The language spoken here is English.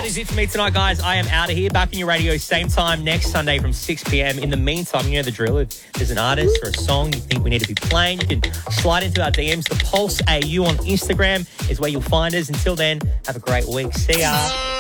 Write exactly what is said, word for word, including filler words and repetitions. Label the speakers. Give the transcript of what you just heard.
Speaker 1: That is it for me tonight, guys. I am out of here. Back on your radio, same time next Sunday from six p.m. In the meantime, you know the drill. If there's an artist or a song you think we need to be playing, you can slide into our D Ms. The Pulse A U on Instagram is where you'll find us. Until then, have a great week. See ya.